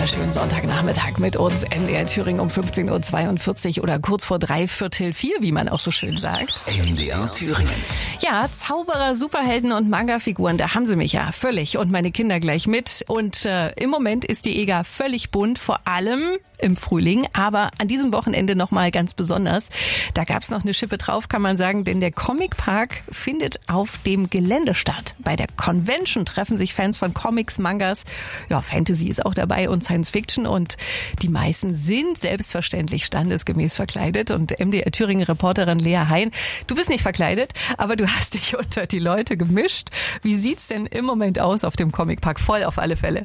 wunderschönen Sonntagnachmittag mit uns. MDR Thüringen um 15.42 Uhr oder kurz vor 3/4, wie man auch so schön sagt. MDR Thüringen. Ja, Zauberer, Superhelden und Manga-Figuren, da haben sie mich ja völlig und meine Kinder gleich mit. Und im Moment ist die EGA völlig bunt, vor allem im Frühling, aber an diesem Wochenende nochmal ganz besonders. Da gab's noch eine Schippe drauf, kann man sagen, denn der Comic Park findet auf dem Gelände statt. Bei der Convention treffen sich Fans von Comics, Mangas, ja, Fantasy ist auch dabei und Science Fiction und die meisten sind selbstverständlich standesgemäß verkleidet und MDR Thüringen Reporterin Lea Hein, du bist nicht verkleidet, aber du hast dich unter die Leute gemischt. Wie sieht's denn im Moment aus auf dem Comic Park? Voll auf alle Fälle.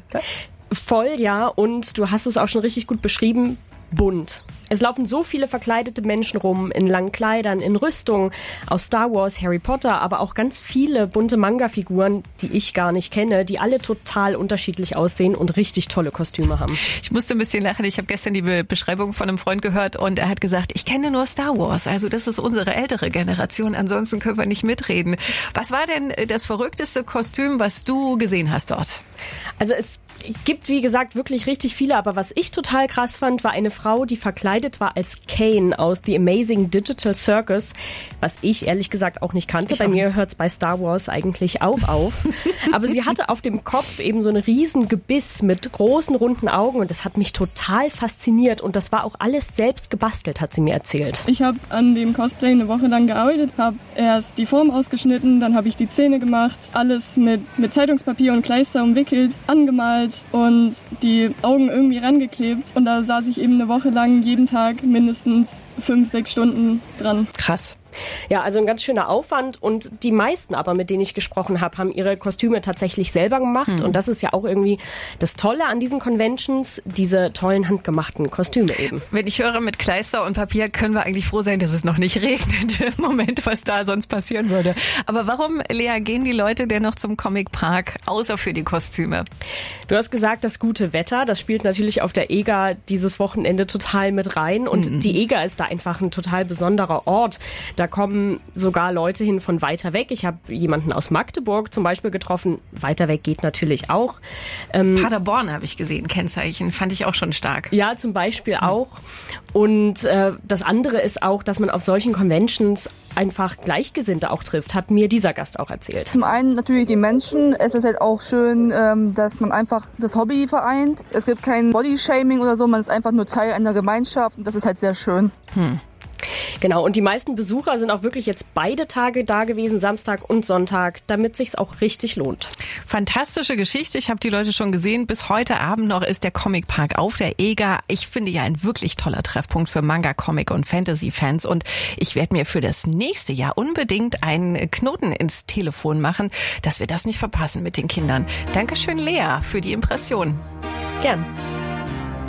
Voll, ja. Und du hast es auch schon richtig gut beschrieben. Bunt. Es laufen so viele verkleidete Menschen rum, in langen Kleidern, in Rüstungen, aus Star Wars, Harry Potter, aber auch ganz viele bunte Manga-Figuren, die ich gar nicht kenne, die alle total unterschiedlich aussehen und richtig tolle Kostüme haben. Ich musste ein bisschen lachen. Ich habe gestern die Beschreibung von einem Freund gehört und er hat gesagt, ich kenne nur Star Wars. Also das ist unsere ältere Generation. Ansonsten können wir nicht mitreden. Was war denn das verrückteste Kostüm, was du gesehen hast dort? Also es gibt, wie gesagt, wirklich richtig viele, aber was ich total krass fand, war eine Frau, die verkleidet war als Kane aus The Amazing Digital Circus, was ich ehrlich gesagt auch nicht kannte. Bei mir hört es bei Star Wars eigentlich auch auf. Aber sie hatte auf dem Kopf eben so ein riesen Gebiss mit großen, runden Augen und das hat mich total fasziniert und das war auch alles selbst gebastelt, hat sie mir erzählt. Ich habe an dem Cosplay eine Woche lang gearbeitet, habe erst die Form ausgeschnitten, dann habe ich die Zähne gemacht, alles mit Zeitungspapier und Kleister umwickelt, angemalt und die Augen irgendwie rangeklebt. Und da saß ich eben eine Woche lang jeden Tag mindestens 5-6 Stunden dran. Krass. Ja, also ein ganz schöner Aufwand und die meisten aber, mit denen ich gesprochen habe, haben ihre Kostüme tatsächlich selber gemacht und das ist ja auch irgendwie das Tolle an diesen Conventions, diese tollen handgemachten Kostüme eben. Wenn ich höre mit Kleister und Papier, können wir eigentlich froh sein, dass es noch nicht regnet im Moment, was da sonst passieren würde. Aber warum, Lea, gehen die Leute denn noch zum Comic Park, außer für die Kostüme? Du hast gesagt, das gute Wetter, das spielt natürlich auf der EGA dieses Wochenende total mit rein und die EGA ist da einfach ein total besonderer Ort. Da kommen sogar Leute hin von weiter weg. Ich habe jemanden aus Magdeburg zum Beispiel getroffen. Weiter weg geht natürlich auch. Paderborn habe ich gesehen, Kennzeichen. Fand ich auch schon stark. Ja, zum Beispiel auch. Und das andere ist auch, dass man auf solchen Conventions einfach Gleichgesinnte auch trifft, hat mir dieser Gast auch erzählt. Zum einen natürlich die Menschen. Es ist halt auch schön, dass man einfach das Hobby vereint. Es gibt kein Bodyshaming oder so. Man ist einfach nur Teil einer Gemeinschaft und das ist halt sehr schön. Genau, und die meisten Besucher sind auch wirklich jetzt beide Tage da gewesen, Samstag und Sonntag, damit sich's auch richtig lohnt. Fantastische Geschichte, ich habe die Leute schon gesehen. Bis heute Abend noch ist der Comic Park auf der EGA. Ich finde ja ein wirklich toller Treffpunkt für Manga, Comic und Fantasy-Fans und ich werde mir für das nächste Jahr unbedingt einen Knoten ins Telefon machen, dass wir das nicht verpassen mit den Kindern. Dankeschön, Lea, für die Impression. Gern.